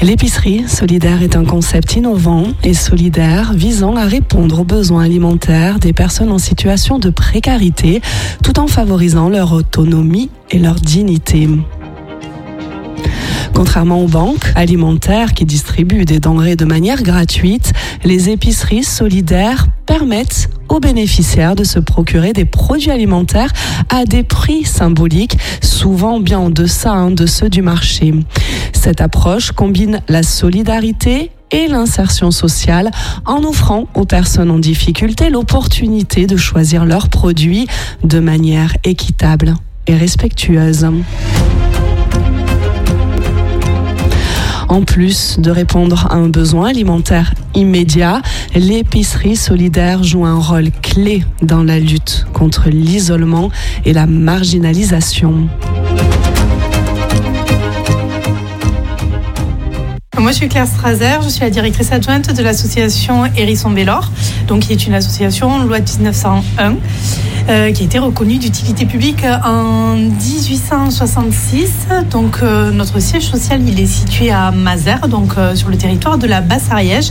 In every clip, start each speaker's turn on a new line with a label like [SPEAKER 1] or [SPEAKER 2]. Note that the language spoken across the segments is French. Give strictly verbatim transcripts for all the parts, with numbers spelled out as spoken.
[SPEAKER 1] L'épicerie solidaire est un concept innovant et solidaire visant à répondre aux besoins alimentaires des personnes en situation de précarité tout en favorisant leur autonomie et leur dignité. Contrairement aux banques alimentaires qui distribuent des denrées de manière gratuite, les épiceries solidaires permettent aux bénéficiaires de se procurer des produits alimentaires à des prix symboliques, souvent bien en deçà hein, de ceux du marché. Cette approche combine la solidarité et l'insertion sociale en offrant aux personnes en difficulté l'opportunité de choisir leurs produits de manière équitable et respectueuse. En plus de répondre à un besoin alimentaire immédiat, l'épicerie solidaire joue un rôle clé dans la lutte contre l'isolement et la marginalisation.
[SPEAKER 2] Moi, je suis Claire Strazer, je suis la directrice adjointe de l'association Hérisson Bellor, donc qui est une association loi dix-neuf cent un, euh, qui a été reconnue d'utilité publique en dix-huit cent soixante-six. Donc, euh, notre siège social, il est situé à Mazères, donc euh, sur le territoire de la Basse-Ariège.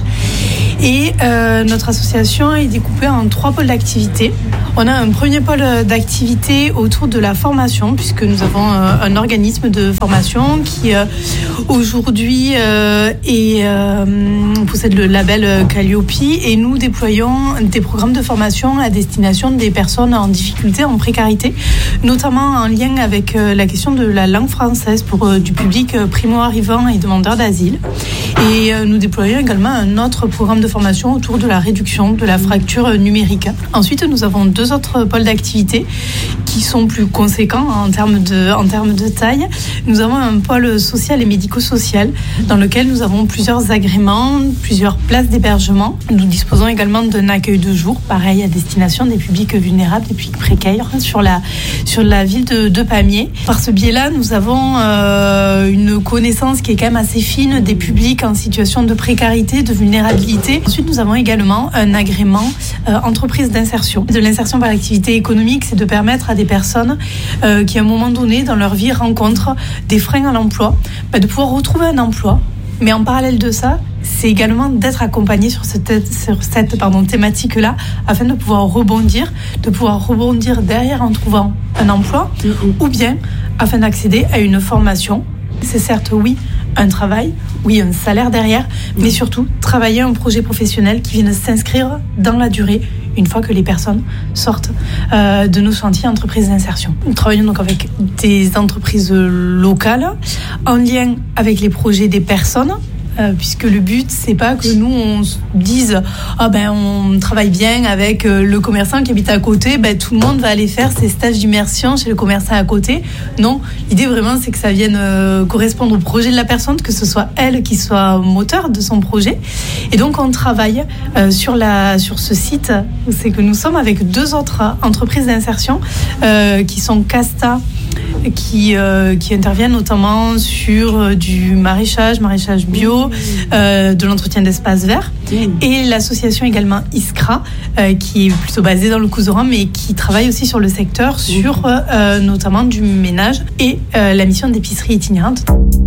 [SPEAKER 2] Et euh, notre association est découpée en trois pôles d'activité. On a un premier pôle d'activité autour de la formation, puisque nous avons euh, un organisme de formation qui euh, aujourd'hui euh, est, euh, possède le label Calliope, et nous déployons des programmes de formation à destination des personnes en difficulté, en précarité, notamment en lien avec euh, la question de la langue française pour euh, du public euh, primo-arrivant et demandeur d'asile. Et euh, nous déployons également un autre programme de formation autour de la réduction de la fracture numérique. Ensuite, nous avons deux autres pôles d'activité qui sont plus conséquents en termes de, en termes de taille. Nous avons un pôle social et médico-social dans lequel nous avons plusieurs agréments, plusieurs places d'hébergement. Nous disposons également d'un accueil de jour, pareil à destination des publics vulnérables, des publics précaires sur la, sur la ville de, de Pamiers. Par ce biais-là, nous avons euh, une connaissance qui est quand même assez fine des publics en situation de précarité, de vulnérabilité. Ensuite, nous avons également un agrément euh, entreprise d'insertion. De l'insertion par l'activité économique, c'est de permettre à des personnes euh, qui, à un moment donné, dans leur vie, rencontrent des freins à l'emploi, bah, de pouvoir retrouver un emploi. Mais en parallèle de ça, c'est également d'être accompagné sur cette, sur cette pardon, thématique-là, afin de pouvoir rebondir, de pouvoir rebondir derrière en trouvant un emploi, mmh. ou bien afin d'accéder à une formation. C'est certes, oui, un travail, oui, un salaire derrière, mais surtout travailler un projet professionnel qui vienne s'inscrire dans la durée une fois que les personnes sortent euh, de nos chantiers entreprises d'insertion. Nous travaillons donc avec des entreprises locales en lien avec les projets des personnes. Euh, puisque le but, c'est pas que nous on se dise ah ben on travaille bien avec euh, le commerçant qui habite à côté, ben tout le monde va aller faire ses stages d'immersion chez le commerçant à côté. Non, l'idée vraiment c'est que ça vienne euh, correspondre au projet de la personne, que ce soit elle qui soit moteur de son projet. Et donc on travaille euh, sur la sur ce site, c'est que nous sommes avec deux autres entreprises d'insertion euh, qui sont Casta, qui, euh, qui interviennent notamment sur euh, du maraîchage, maraîchage bio, euh, de l'entretien d'espaces verts, et l'association également Iskra, euh, qui est plutôt basée dans le Couserans, mais qui travaille aussi sur le secteur, sur euh, notamment du ménage et euh, la mission d'épicerie itinérante.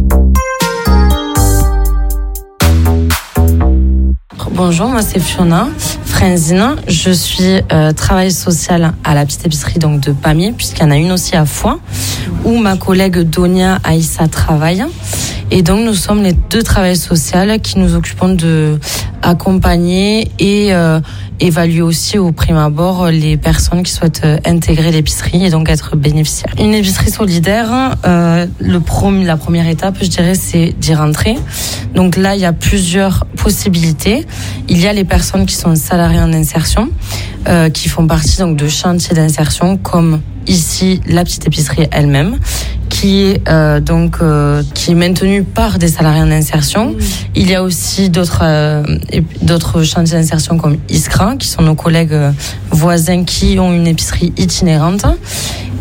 [SPEAKER 3] Bonjour, moi c'est Fiona Frenzine. Je suis euh, travailleuse sociale à la petite épicerie donc de Pamiers, puisqu'il y en a une aussi à Foix, où ma collègue Donia Aïssa travaille. Et donc nous sommes les deux travailleuses sociales qui nous occupons de accompagner et euh, évaluer aussi au prime abord les personnes qui souhaitent euh, intégrer l'épicerie et donc être bénéficiaires. Une épicerie solidaire, euh, le prom- la première étape, je dirais, c'est d'y rentrer. Donc là, il y a plusieurs possibilités. Il y a les personnes qui sont salariées en insertion, euh, qui font partie donc de chantiers d'insertion, comme ici la petite épicerie elle-même, qui est euh, donc euh, qui est maintenue par des salariés en insertion. Mmh. Il y a aussi d'autres euh, d'autres chantiers d'insertion comme Iskra, qui sont nos collègues euh, voisins qui ont une épicerie itinérante.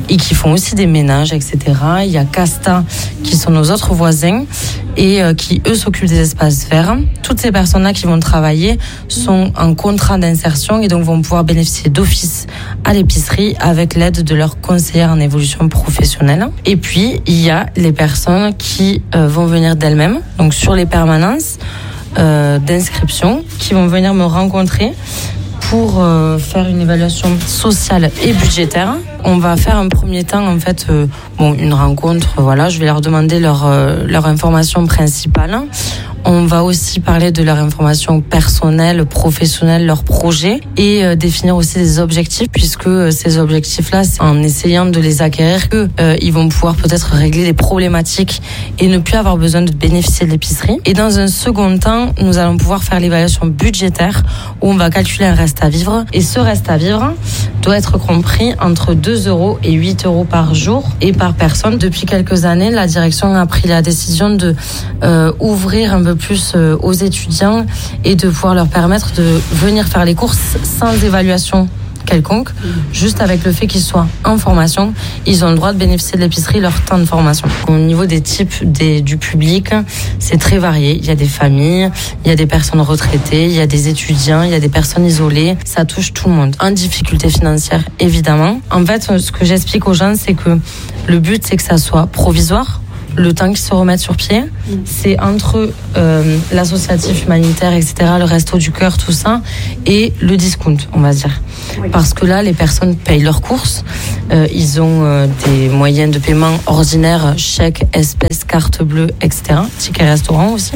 [SPEAKER 3] et qui font aussi des ménages, et cetera. Il y a Casta qui sont nos autres voisins et euh, qui, eux, s'occupent des espaces verts. Toutes ces personnes-là qui vont travailler sont en contrat d'insertion et donc vont pouvoir bénéficier d'office à l'épicerie avec l'aide de leur conseillère en évolution professionnelle. Et puis, il y a les personnes qui euh, vont venir d'elles-mêmes, donc sur les permanences euh, d'inscription, qui vont venir me rencontrer pour euh, faire une évaluation sociale et budgétaire. On va faire un premier temps, en fait, euh, bon, une rencontre, voilà, je vais leur demander leur, euh, leur information principale. On va aussi parler de leur information personnelle, professionnelle, leurs projets et euh, définir aussi des objectifs, puisque euh, ces objectifs-là, c'est en essayant de les acquérir que euh, ils vont pouvoir peut-être régler des problématiques et ne plus avoir besoin de bénéficier de l'épicerie. Et dans un second temps, nous allons pouvoir faire l'évaluation budgétaire où on va calculer un reste à vivre. Et ce reste à vivre doit être compris entre deux euros et huit euros par jour et par personne. Depuis quelques années, la direction a pris la décision de euh, ouvrir un peu plus euh, aux étudiants et de pouvoir leur permettre de venir faire les courses sans évaluation quelconque, juste avec le fait qu'ils soient en formation, ils ont le droit de bénéficier de l'épicerie leur temps de formation. Au niveau des types des, du public, c'est très varié. Il y a des familles, il y a des personnes retraitées, il y a des étudiants, il y a des personnes isolées. Ça touche tout le monde. En difficulté financière, évidemment. En fait, ce que j'explique aux gens, c'est que le but, c'est que ça soit provisoire. Le temps qu'ils se remettent sur pied, c'est entre euh, l'associatif humanitaire, et cetera, le resto du cœur, tout ça, et le discount, on va dire. Oui. Parce que là, les personnes payent leurs courses, euh, ils ont euh, des moyens de paiement ordinaires, chèques, espèces, carte bleue, et cetera, tickets restaurant aussi.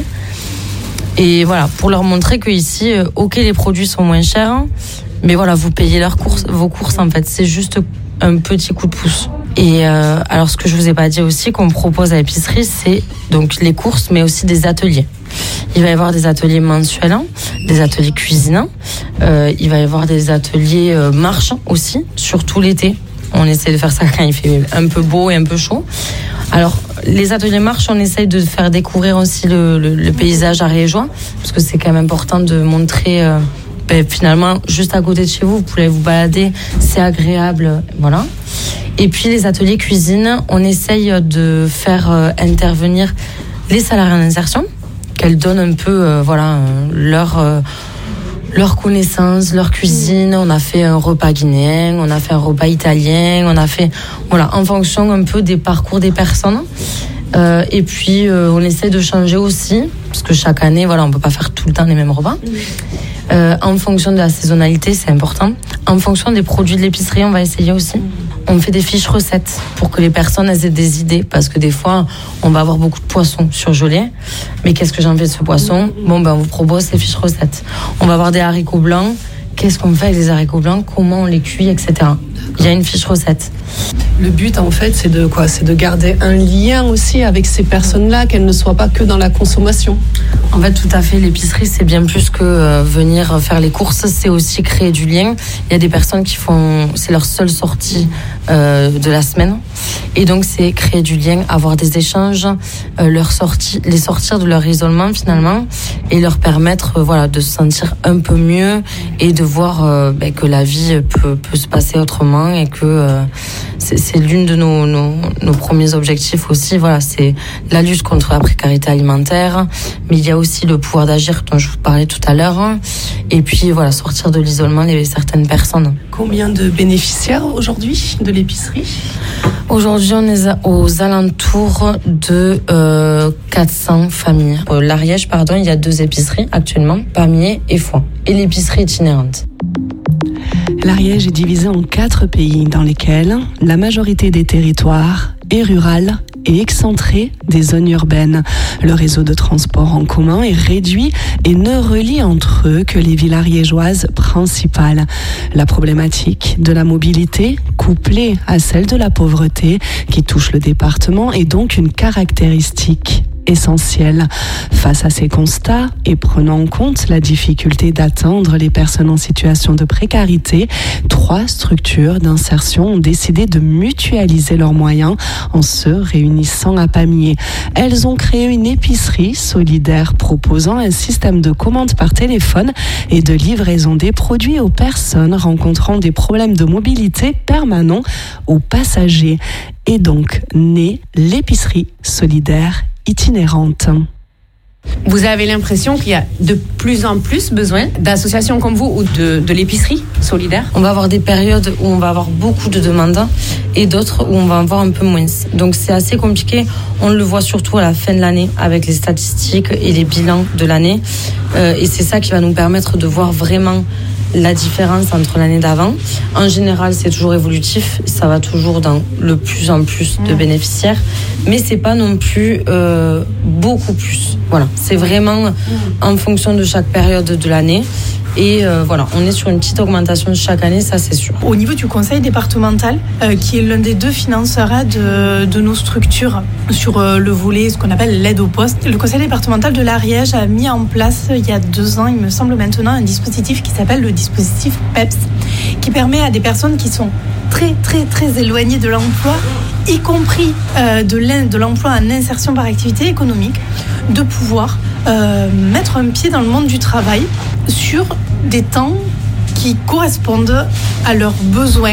[SPEAKER 3] Et voilà, pour leur montrer que ici, euh, ok, les produits sont moins chers, mais voilà, vous payez leurs courses, vos courses en fait, c'est juste un petit coup de pouce. Et euh, alors, ce que je vous ai pas dit aussi qu'on propose à l'épicerie, c'est donc les courses, mais aussi des ateliers. Il va y avoir des ateliers mensuels, des ateliers cuisine. Euh, il va y avoir des ateliers euh, marche aussi, surtout l'été. On essaie de faire ça quand il fait un peu beau et un peu chaud. Alors, les ateliers marche, on essaye de faire découvrir aussi le, le, le paysage ariégeois, parce que c'est quand même important de montrer. Euh, ben, finalement, juste à côté de chez vous, vous pouvez vous balader, c'est agréable, voilà. Et puis les ateliers cuisine, on essaye de faire euh, intervenir les salariés en insertion, qu'elles donnent un peu, euh, voilà, euh, leur euh, leur connaissance, leur cuisine. On a fait un repas guinéen, on a fait un repas italien, on a fait, voilà, en fonction un peu des parcours des personnes. Euh, et puis euh, on essaie de changer aussi, parce que chaque année, voilà, on peut pas faire tout le temps les mêmes repas. Euh, en fonction de la saisonnalité, c'est important. En fonction des produits de l'épicerie, on va essayer aussi. On fait des fiches recettes pour que les personnes elles aient des idées, parce que des fois, on va avoir beaucoup de poissons surgelés. Mais qu'est-ce que j'en fais de ce poisson ? Bon, ben, on vous propose ces fiches recettes. On va avoir des haricots blancs. Qu'est-ce qu'on fait avec les haricots blancs ? Comment on les cuit, et cetera. Il y a une fiche recette.
[SPEAKER 1] Le but, en fait, c'est de quoi ? C'est de garder un lien aussi avec ces personnes-là, qu'elles ne soient pas que dans la consommation.
[SPEAKER 3] En fait, tout à fait. L'épicerie, c'est bien plus que euh, venir faire les courses. C'est aussi créer du lien. Il y a des personnes qui font, c'est leur seule sortie euh, de la semaine, et donc c'est créer du lien, avoir des échanges, euh, leur sortie, les sortir de leur isolement finalement, et leur permettre, euh, voilà, de se sentir un peu mieux et de voir euh, ben, que la vie peut, peut se passer autrement, et que euh, c'est, c'est l'une de nos, nos, nos premiers objectifs aussi. Voilà, c'est la lutte contre la précarité alimentaire, mais il y a aussi le pouvoir d'agir dont je vous parlais tout à l'heure, et puis voilà, sortir de l'isolement les certaines personnes.
[SPEAKER 1] Combien de bénéficiaires aujourd'hui de l'épicerie ?
[SPEAKER 3] Aujourd'hui, on est aux alentours de euh, quatre cents familles. Euh, L'Ariège, pardon, il y a deux épiceries actuellement, Pamiers et Foix, et l'épicerie itinérante.
[SPEAKER 1] L'Ariège est divisé en quatre pays dans lesquels la majorité des territoires est rurale et excentrée des zones urbaines. Le réseau de transport en commun est réduit et ne relie entre eux que les villes ariégeoises principales. La problématique de la mobilité, couplée à celle de la pauvreté qui touche le département, est donc une caractéristique essentiel. Face à ces constats et prenant en compte la difficulté d'atteindre les personnes en situation de précarité, trois structures d'insertion ont décidé de mutualiser leurs moyens en se réunissant à Pamiers. Elles ont créé une épicerie solidaire proposant un système de commande par téléphone et de livraison des produits aux personnes rencontrant des problèmes de mobilité permanents aux passagers. Et donc née l'épicerie solidaire itinérante.
[SPEAKER 4] Vous avez l'impression qu'il y a de plus en plus besoin d'associations comme vous ou de, de l'épicerie solidaire?
[SPEAKER 3] On va avoir des périodes où on va avoir beaucoup de demandes et d'autres où on va en avoir un peu moins. Donc c'est assez compliqué. On le voit surtout à la fin de l'année avec les statistiques et les bilans de l'année. Euh, et c'est ça qui va nous permettre de voir vraiment la différence entre l'année d'avant. En général, c'est toujours évolutif, ça va toujours dans le plus en plus de bénéficiaires, mais c'est pas non plus euh, beaucoup plus. Voilà, c'est vraiment en fonction de chaque période de l'année. Et euh, voilà, on est sur une petite augmentation chaque année, ça c'est sûr.
[SPEAKER 2] Au niveau du conseil départemental, euh, qui est l'un des deux financeurs de, de nos structures sur euh, le volet, ce qu'on appelle l'aide au poste, le conseil départemental de l'Ariège a mis en place il y a deux ans, il me semble maintenant, un dispositif qui s'appelle le dispositif P E P S, qui permet à des personnes qui sont très très très éloignées de l'emploi, y compris euh, de, de l'emploi en insertion par activité économique, de pouvoir euh, mettre un pied dans le monde du travail sur des temps qui correspondent à leurs besoins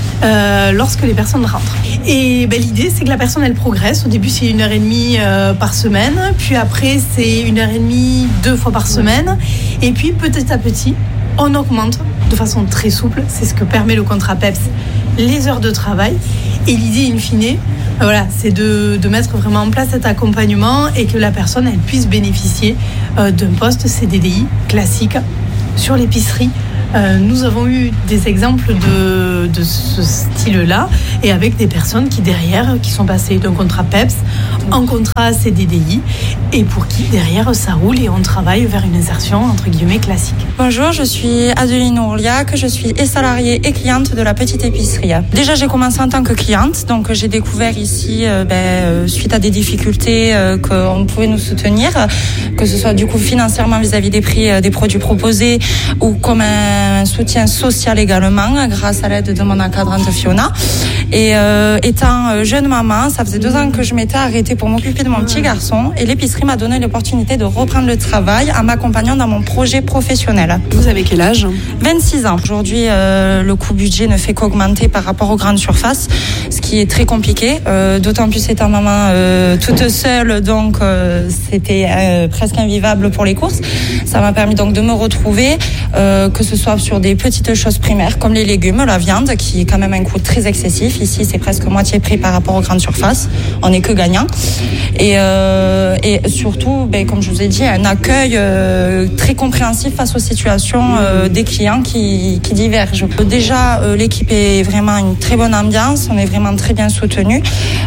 [SPEAKER 2] euh, lorsque les personnes rentrent. Et ben, l'idée, c'est que la personne, elle progresse. Au début, c'est une heure et demie euh, par semaine. Puis après, c'est une heure et demie deux fois par semaine. Et puis, petit à petit, on augmente de façon très souple. C'est ce que permet le contrat P E P S, les heures de travail. Et l'idée, in fine, voilà, c'est de, de mettre vraiment en place cet accompagnement et que la personne, elle puisse bénéficier euh, d'un poste C D D I classique sur l'épicerie. Euh, nous avons eu des exemples de, de ce style-là et avec des personnes qui derrière, qui sont passées d'un contrat P E P S en contrat C D D I et pour qui derrière ça roule et on travaille vers une insertion entre guillemets classique.
[SPEAKER 5] Bonjour, je suis Adeline Ourliac, je suis et salariée et cliente de la petite épicerie. Déjà j'ai commencé en tant que cliente, donc j'ai découvert ici euh, ben, euh, suite à des difficultés euh, qu'on pouvait nous soutenir, que ce soit du coup financièrement vis-à-vis des prix euh, des produits proposés ou comme un un soutien social également grâce à l'aide de mon encadrante Fiona. Et euh, étant jeune maman, ça faisait deux ans que je m'étais arrêtée pour m'occuper de mon petit garçon et l'épicerie m'a donné l'opportunité de reprendre le travail en m'accompagnant dans mon projet professionnel.
[SPEAKER 1] Vous avez quel âge ?
[SPEAKER 5] vingt-six ans. Aujourd'hui, euh, le coût budget ne fait qu'augmenter par rapport aux grandes surfaces, ce qui est très compliqué, euh, d'autant plus étant maman euh, toute seule, donc euh, c'était euh, presque invivable pour les courses. Ça m'a permis donc de me retrouver, euh, que ce soit sur des petites choses primaires comme les légumes, la viande, qui est quand même un coût très excessif. Ici, c'est presque moitié prix par rapport aux grandes surfaces. On n'est que gagnant. Et, euh, et surtout, ben, comme je vous ai dit, un accueil euh, très compréhensif face aux situations euh, des clients qui, qui divergent. Déjà, euh, l'équipe est vraiment une très bonne ambiance. On est vraiment très bien soutenu.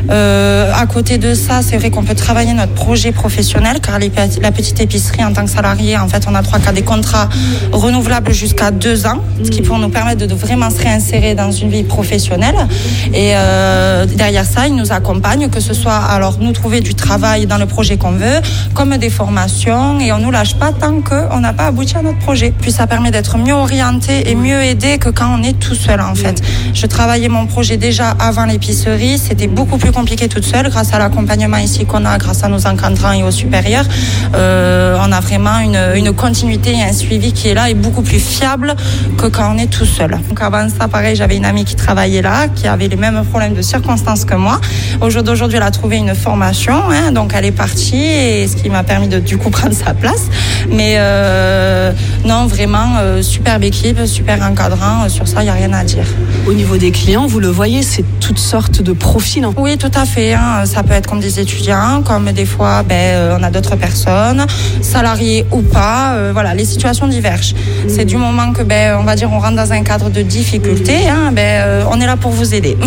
[SPEAKER 5] Euh, à côté de ça, c'est vrai qu'on peut travailler notre projet professionnel, car les, la petite épicerie, en tant que salarié, en fait, on a trois cas des contrats renouvelables jusqu'à deux ans, ce qui pour nous permettre de vraiment se réinsérer dans une vie professionnelle. Et euh, derrière ça, ils nous accompagnent, que ce soit alors nous trouver du travail dans le projet qu'on veut, comme des formations, et on nous lâche pas tant qu'on n'a pas abouti à notre projet. Puis ça permet d'être mieux orienté et mieux aidé que quand on est tout seul en fait. Je travaillais mon projet déjà avant l'épicerie, c'était beaucoup plus compliqué toute seule, grâce à l'accompagnement ici qu'on a, grâce à nos encadrants et aux supérieurs. Euh, on a vraiment une, une continuité et un suivi qui est là et beaucoup plus fiable que quand on est tout seul. Donc avant ça, pareil, j'avais une amie qui travaillait là, qui avait les mêmes problèmes de circonstances que moi. Aujourd'hui, aujourd'hui elle a trouvé une formation, hein, donc elle est partie, et ce qui m'a permis de du coup prendre sa place. Mais euh, non, vraiment, euh, superbe équipe, super encadrant, sur ça, il n'y a rien à dire.
[SPEAKER 1] Au niveau des clients, vous le voyez, c'est toutes sortes de profils. Hein.
[SPEAKER 5] Oui, tout à fait. Hein. Ça peut être comme des étudiants, comme des fois, ben, euh, on a d'autres personnes, salariés ou pas. Euh, voilà, les situations divergent. Mmh. C'est du moment que, ben, on va dire, on rentre dans un cadre de difficulté, hein, ben, euh, on est là pour vous aider.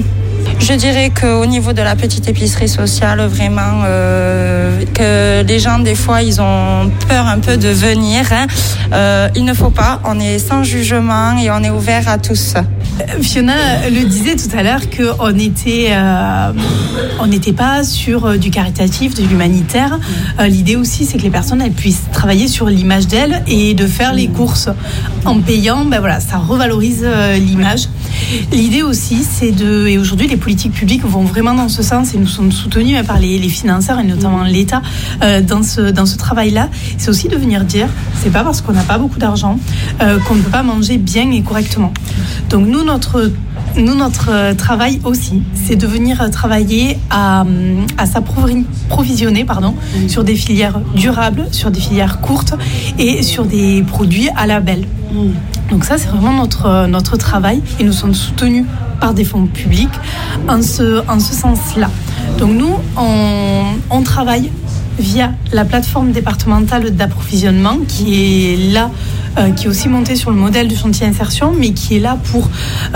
[SPEAKER 5] Je dirais qu'au niveau de la petite épicerie sociale, vraiment, euh, que les gens, des fois, ils ont peur un peu de venir. Hein. Euh, il ne faut pas. On est sans jugement et on est ouvert à tous.
[SPEAKER 2] Fiona le disait tout à l'heure qu'on était, euh, on n'était pas sur du caritatif, de l'humanitaire. Euh, l'idée aussi, c'est que les personnes elles puissent travailler sur l'image d'elles et de faire les courses en payant. Ben voilà, ça revalorise euh, l'image. L'idée aussi, c'est de, et aujourd'hui les politiques publiques vont vraiment dans ce sens et nous sommes soutenus par les, les financeurs et notamment l'État euh, dans ce dans ce travail-là. C'est aussi de venir dire, c'est pas parce qu'on n'a pas beaucoup d'argent euh, qu'on ne peut pas manger bien et correctement. Donc nous notre Nous, notre travail aussi, c'est de venir travailler à, à s'approvisionner pardon, sur des filières durables, sur des filières courtes et sur des produits à label. Donc ça, c'est vraiment notre, notre travail et nous sommes soutenus par des fonds publics en ce, en ce sens-là. Donc nous, on, on travaille via la plateforme départementale d'approvisionnement qui est là, euh, qui est aussi montée sur le modèle du chantier insertion, mais qui est là pour,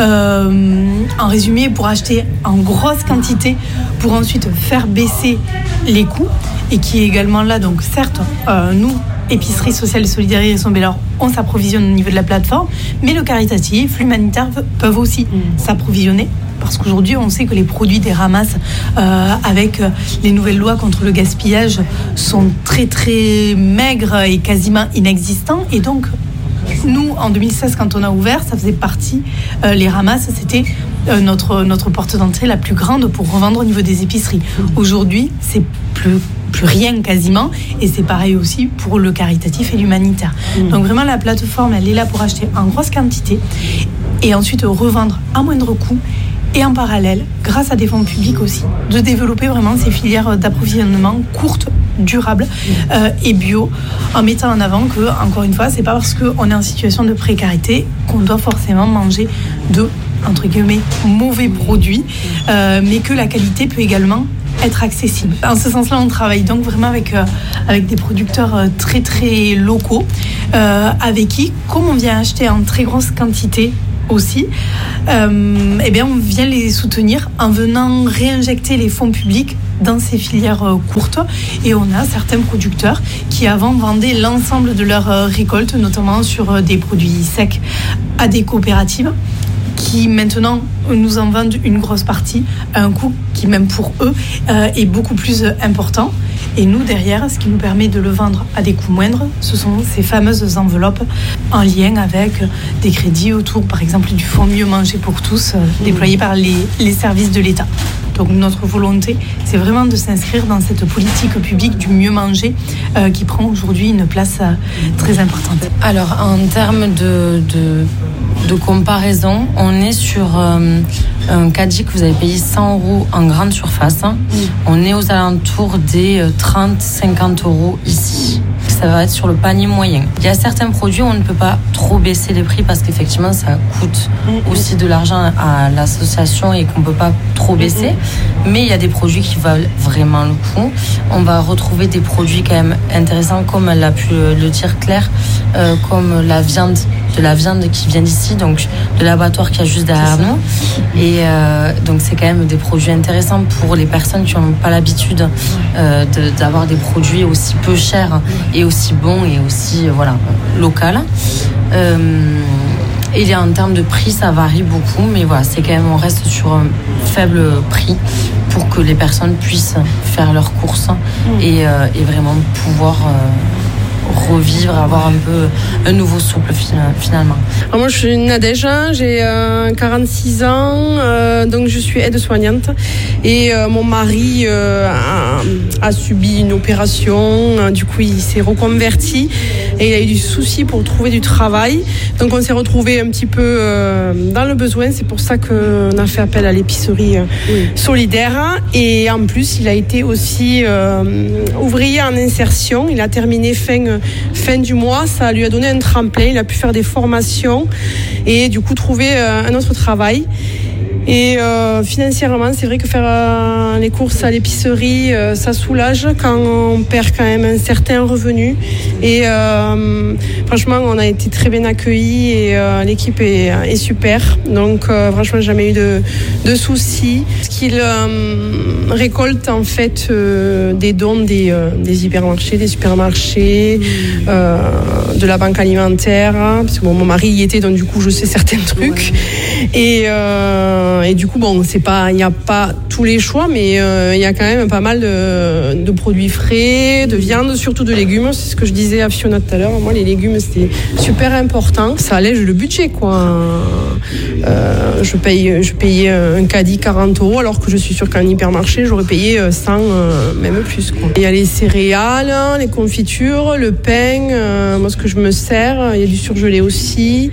[SPEAKER 2] euh, en résumé, pour acheter en grosse quantité, pour ensuite faire baisser les coûts, et qui est également là, donc certes, euh, nous, Épicerie sociale et solidaire Hérisson-Bellort, on s'approvisionne au niveau de la plateforme, mais le caritatif, l'humanitaire peuvent aussi mmh. s'approvisionner. Parce qu'aujourd'hui, on sait que les produits des ramasses, euh, avec les nouvelles lois contre le gaspillage, sont très très maigres et quasiment inexistants. Et donc, nous, en deux mille seize, quand on a ouvert, ça faisait partie, euh, les ramasses, c'était euh, notre, notre porte d'entrée la plus grande pour revendre au niveau des épiceries. Aujourd'hui, c'est plus plus rien quasiment, et c'est pareil aussi pour le caritatif et l'humanitaire. Mmh. Donc vraiment, la plateforme, elle est là pour acheter en grosse quantité et ensuite revendre à moindre coût. Et en parallèle, grâce à des fonds publics aussi, de développer vraiment ces filières d'approvisionnement courtes, durables euh, et bio, en mettant en avant que, encore une fois, c'est pas parce qu'on est en situation de précarité qu'on doit forcément manger de, entre guillemets, mauvais produits, euh, mais que la qualité peut également être accessible. En ce sens-là, on travaille donc vraiment avec, euh, avec des producteurs euh, très très locaux, euh, avec qui, comme on vient acheter en très grosse quantité aussi, euh, eh bien on vient les soutenir en venant réinjecter les fonds publics dans ces filières euh, courtes, et on a certains producteurs qui avant vendaient l'ensemble de leur euh, récolte, notamment sur euh, des produits secs, à des coopératives qui maintenant nous en vendent une grosse partie à un coût qui même pour eux euh, est beaucoup plus important. Et nous, derrière, ce qui nous permet de le vendre à des coûts moindres, ce sont ces fameuses enveloppes en lien avec des crédits autour, par exemple, du Fonds Mieux Manger pour tous, euh, mmh. déployé par les, les services de l'État. Donc notre volonté, c'est vraiment de s'inscrire dans cette politique publique du mieux manger euh, qui prend aujourd'hui une place euh, très importante.
[SPEAKER 3] Alors, en termes de, de, de comparaison, on est sur euh, un caddie que vous avez payé cent euros en grande surface. Hein. Mmh. On est aux alentours des trente à cinquante euros ici. Ça va être sur le panier moyen. Il y a certains produits où on ne peut pas trop baisser les prix parce qu'effectivement ça coûte mmh. aussi de l'argent à l'association et qu'on ne peut pas trop baisser. Mmh. Mais il y a des produits qui valent vraiment le coup. On va retrouver des produits quand même intéressants, comme elle a pu le dire Claire, euh, comme la viande, de la viande qui vient d'ici, donc de l'abattoir qui est juste derrière nous. Et euh, donc c'est quand même des produits intéressants pour les personnes qui n'ont pas l'habitude euh, de, d'avoir des produits aussi peu chers et aussi bons et aussi euh, voilà, local. Euh, et en termes de prix, ça varie beaucoup, mais voilà, c'est quand même, on reste sur un faible prix pour que les personnes puissent faire leurs courses et, euh, et vraiment pouvoir euh, revivre, avoir un peu un nouveau souffle finalement.
[SPEAKER 6] Alors moi je suis Nadège, j'ai euh, quarante-six ans, euh, donc je suis aide-soignante et euh, mon mari euh, a, a subi une opération, euh, du coup il s'est reconverti et il a eu du souci pour trouver du travail, donc on s'est retrouvé un petit peu euh, dans le besoin, c'est pour ça qu'on a fait appel à l'épicerie euh, oui. solidaire, et en plus il a été aussi euh, ouvrier en insertion, il a terminé fin fin du mois, ça lui a donné un tremplin, il a pu faire des formations et du coup trouver euh, un autre travail. Et euh, financièrement, c'est vrai que faire euh, les courses à l'épicerie, euh, ça soulage quand on perd quand même un certain revenu. Et euh, franchement, on a été très bien accueillis et euh, l'équipe est, est super. Donc euh, franchement, jamais eu de, de soucis. Ce qu'ils euh, récoltent en fait euh, des dons des, euh, des hypermarchés, des supermarchés, euh, de la banque alimentaire. Parce que bon, mon mari y était, donc du coup, je sais certains trucs. Et, euh, et du coup, bon, c'est pas, il n'y a pas tous les choix, mais euh, il y a quand même pas mal de, de produits frais, de viande, surtout de légumes. C'est ce que je disais à Fiona tout à l'heure. Moi, les légumes, c'était super important. Ça allège le budget, quoi. Euh, je paye, je payais un caddie quarante euros, alors que je suis sûre qu'en hypermarché, j'aurais payé cent, euh, même plus, quoi. Il y a les céréales, les confitures, le pain, euh, moi, ce que je me sers. Il y a du surgelé aussi.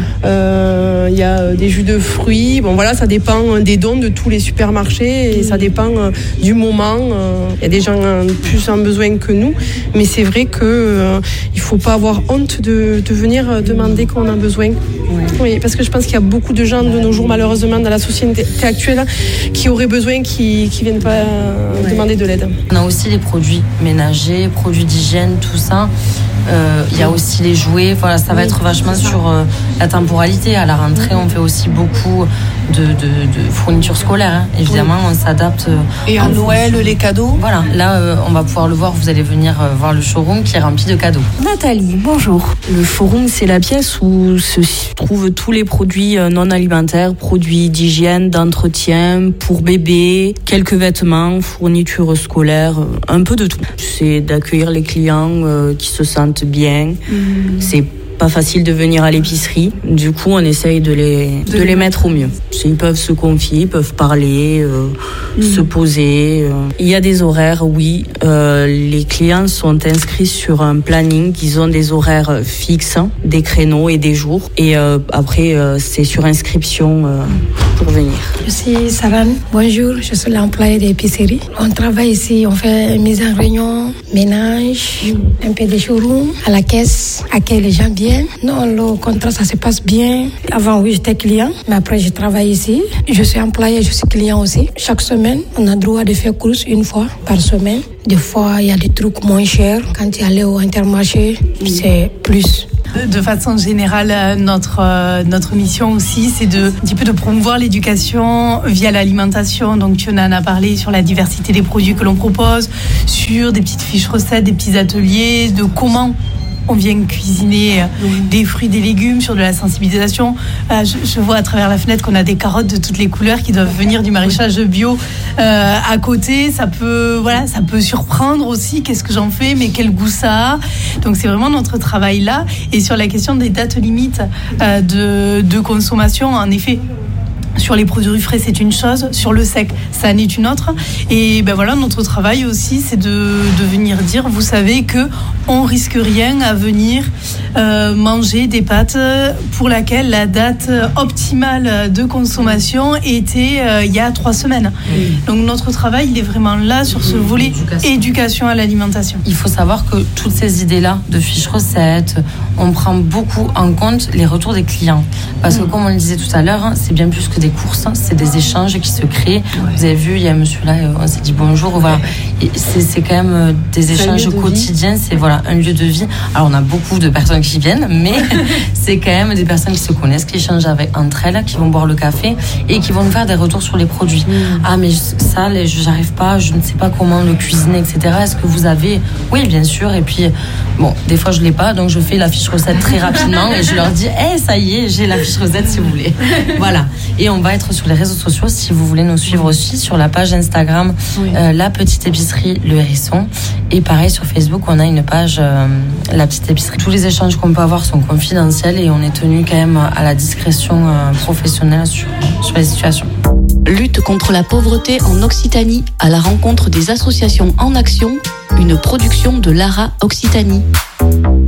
[SPEAKER 6] Euh, il y a des jus de fruits. Bon, voilà, ça dépend des dons de tous les supermarchés et ça dépend euh, du moment. Euh, il y a des gens euh, plus en besoin que nous, mais c'est vrai que euh, il faut pas avoir honte de, de venir demander qu'on a besoin. Ouais. Oui, parce que je pense qu'il y a beaucoup de gens de nos jours, malheureusement, dans la société actuelle, qui auraient besoin, qui qui viennent pas ouais. demander de l'aide.
[SPEAKER 3] On a aussi les produits ménagers, produits d'hygiène, tout ça. Euh, il y a aussi les jouets. Voilà, ça va oui, être vachement sur euh, la temporalité. À la rentrée, on fait aussi beaucoup de, de, de fournitures scolaires. Hein. Évidemment, oui. on s'adapte. Euh,
[SPEAKER 1] Et à Noël, les cadeaux.
[SPEAKER 3] Voilà, là, euh, on va pouvoir le voir. Vous allez venir euh, voir le showroom qui est rempli de cadeaux.
[SPEAKER 7] Nathalie, bonjour. Le showroom, c'est la pièce où se trouvent tous les produits non alimentaires, produits d'hygiène, d'entretien, pour bébés, quelques vêtements, fournitures scolaires, un peu de tout. C'est d'accueillir les clients euh, qui se sentent bien. Mmh. C'est pas facile de venir à l'épicerie. Du coup, on essaye de les, de, de les mettre au mieux. Ils peuvent se confier, ils peuvent parler, euh, mmh. se poser. Euh. Il y a des horaires, oui. Euh, les clients sont inscrits sur un planning. Ils ont des horaires fixes, des créneaux et des jours. Et euh, après, euh, c'est sur inscription euh, pour venir.
[SPEAKER 8] Je suis Saran. Bonjour, je suis l'employée de l'épicerie. On travaille ici, on fait mise en réunion, ménage, mmh. un peu de showroom, à la caisse, accueille les gens bien. Non, le contrat, ça se passe bien. Avant, oui, j'étais client, mais après, je travaille ici. Je suis employée, je suis client aussi. Chaque semaine, on a le droit de faire course une fois par semaine. Des fois, il y a des trucs moins chers. Quand tu allais au Intermarché, c'est plus.
[SPEAKER 2] De façon générale, notre, euh, notre mission aussi, c'est de, un petit peu de promouvoir l'éducation via l'alimentation. Donc, tu en as parlé sur la diversité des produits que l'on propose, sur des petites fiches recettes, des petits ateliers, de comment on vient cuisiner mmh. des fruits, des légumes, sur de la sensibilisation. Euh, je, je vois à travers la fenêtre qu'on a des carottes de toutes les couleurs qui doivent venir du maraîchage bio euh, à côté. Ça peut, voilà, ça peut surprendre aussi. Qu'est-ce que j'en fais, mais quel goût ça a. Donc c'est vraiment notre travail là. Et sur la question des dates limites euh, de, de consommation, en effet, sur les produits frais, c'est une chose. Sur le sec, ça en est une autre. Et ben voilà, notre travail aussi, c'est de, de venir dire, vous savez que on risque rien à venir euh, manger des pâtes pour laquelle la date optimale de consommation était euh, il y a trois semaines. Oui. Donc notre travail, il est vraiment là sur ce volet éducation, éducation à l'alimentation.
[SPEAKER 3] Il faut savoir que toutes ces idées-là de fiches recettes, on prend beaucoup en compte les retours des clients. Parce que comme on le disait tout à l'heure, c'est bien plus que des courses, c'est des échanges qui se créent. Ouais. Vous avez vu, il y a monsieur là, on s'est dit bonjour. Voilà. Et c'est, c'est quand même des échanges quotidiens. C'est voilà, un lieu de vie. Alors on a beaucoup de personnes qui viennent, mais c'est quand même des personnes qui se connaissent, qui échangent avec, entre elles, qui vont boire le café et qui vont nous faire des retours sur les produits. Mmh. Ah mais ça, j'arrive pas, je ne sais pas comment le cuisiner, et cetera. Est-ce que vous avez? Oui, bien sûr. Et puis bon, des fois je l'ai pas, donc je fais la fiche recette très rapidement et je leur dis, eh hey, ça y est, j'ai la fiche recette si vous voulez. Voilà. Et on va être sur les réseaux sociaux si vous voulez nous suivre aussi sur la page Instagram oui. euh, La Petite Épicerie Le Hérisson, et pareil sur Facebook on a une page euh, La Petite Épicerie. Tous les échanges qu'on peut avoir sont confidentiels et on est tenu quand même à la discrétion euh, professionnelle sur, sur les situations.
[SPEAKER 9] Lutte contre la pauvreté en Occitanie à la rencontre des associations en action, une production de Lara Occitanie.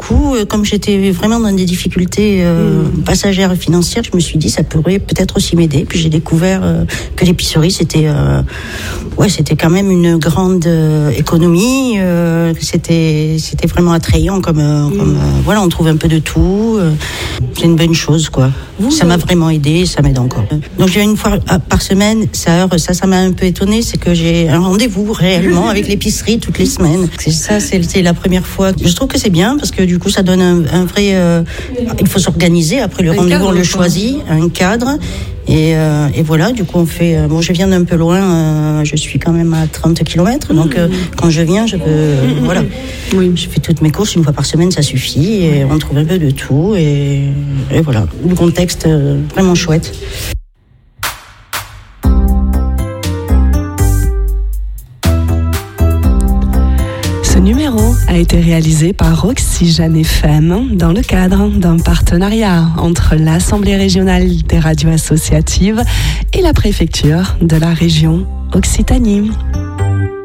[SPEAKER 10] coup, comme j'étais vraiment dans des difficultés euh, mmh. passagères et financières, je me suis dit ça pourrait peut-être aussi m'aider. Puis j'ai découvert euh, que l'épicerie c'était, euh, ouais, c'était quand même une grande euh, économie. Euh, c'était, c'était vraiment attrayant comme, euh, mmh. comme euh, voilà, on trouve un peu de tout. Euh, c'est une bonne chose, quoi. Vous, ça m'a vraiment aidé, ça m'aide encore. Donc j'ai une fois par semaine, ça, ça, ça m'a un peu étonnée, c'est que j'ai un rendez-vous réellement avec l'épicerie toutes les semaines. C'est ça, c'est, c'est la première fois. Je trouve que c'est bien parce que du coup, ça donne un, un vrai. Euh, il faut s'organiser. Après le un rendez-vous, cadre, on le choisit, un cadre. Et, euh, et voilà, du coup, on fait. Euh, bon, je viens d'un peu loin. Euh, je suis quand même à trente kilomètres. Donc, euh, quand je viens, je peux. Euh, voilà. Oui. Je fais toutes mes courses une fois par semaine, ça suffit. Et on trouve un peu de tout. Et, et voilà. Le contexte euh, vraiment chouette.
[SPEAKER 1] Ce numéro a été réalisé par Oxygène F M dans le cadre d'un partenariat entre l'Assemblée régionale des radios associatives et la préfecture de la région Occitanie.